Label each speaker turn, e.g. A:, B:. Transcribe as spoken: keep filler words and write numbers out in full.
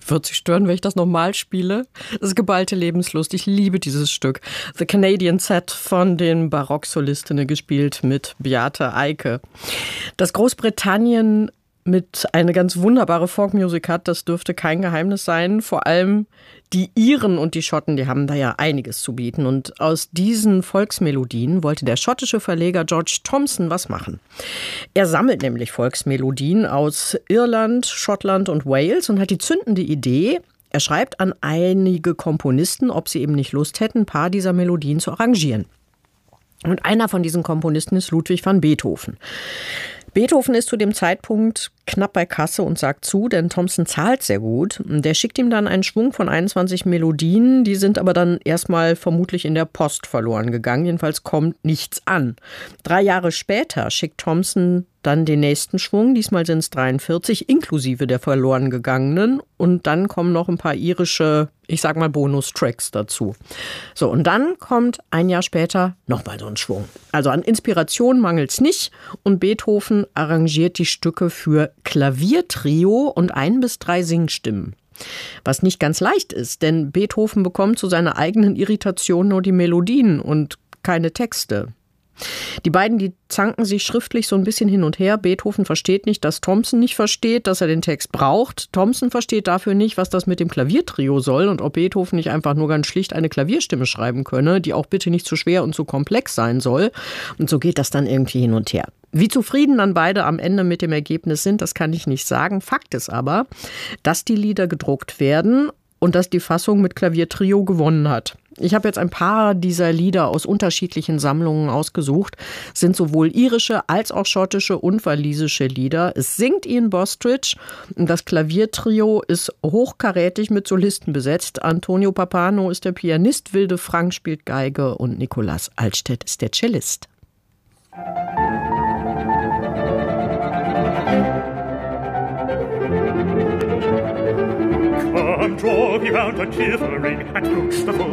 A: Wird Sie stören, wenn ich das nochmal spiele? Das ist geballte Lebenslust. Ich liebe dieses Stück. The Canadian Set von den Barocksolistinnen, gespielt mit Beate Eike. Dass Großbritannien mit eine ganz wunderbare Folkmusik hat, das dürfte kein Geheimnis sein. Vor allem die Iren und die Schotten, die haben da ja einiges zu bieten. Und aus diesen Volksmelodien wollte der schottische Verleger George Thomson was machen. Er sammelt nämlich Volksmelodien aus Irland, Schottland und Wales und hat die zündende Idee, er schreibt an einige Komponisten, ob sie eben nicht Lust hätten, ein paar dieser Melodien zu arrangieren. Und einer von diesen Komponisten ist Ludwig van Beethoven. Beethoven ist zu dem Zeitpunkt knapp bei Kasse und sagt zu, denn Thomson zahlt sehr gut. Der schickt ihm dann einen Schwung von einundzwanzig Melodien, die sind aber dann erstmal vermutlich in der Post verloren gegangen. Jedenfalls kommt nichts an. Drei Jahre später schickt Thomson dann den nächsten Schwung, diesmal sind es dreiundvierzig, inklusive der verloren gegangenen. Und dann kommen noch ein paar irische, ich sag mal Bonustracks dazu. So, und dann kommt ein Jahr später nochmal so ein Schwung. Also an Inspiration mangelt es nicht und Beethoven arrangiert die Stücke für Klaviertrio und ein bis drei Singstimmen. Was nicht ganz leicht ist, denn Beethoven bekommt zu seiner eigenen Irritation nur die Melodien und keine Texte. Die beiden, die zanken sich schriftlich so ein bisschen hin und her. Beethoven versteht nicht, dass Thomson nicht versteht, dass er den Text braucht. Thomson versteht dafür nicht, was das mit dem Klaviertrio soll und ob Beethoven nicht einfach nur ganz schlicht eine Klavierstimme schreiben könne, die auch bitte nicht zu schwer und zu komplex sein soll. Und so geht das dann irgendwie hin und her. Wie zufrieden dann beide am Ende mit dem Ergebnis sind, das kann ich nicht sagen. Fakt ist aber, dass die Lieder gedruckt werden und dass die Fassung mit Klaviertrio gewonnen hat. Ich habe jetzt ein paar dieser Lieder aus unterschiedlichen Sammlungen ausgesucht. Es sind sowohl irische als auch schottische und walisische Lieder. Es singt Ian Bostridge. Das Klaviertrio ist hochkarätig mit Solisten besetzt. Antonio Pappano ist der Pianist, Wilde Frank spielt Geige und Nikolaus Altstedt ist der Cellist.
B: Come, draw thee round a cheerful ring, and loose the full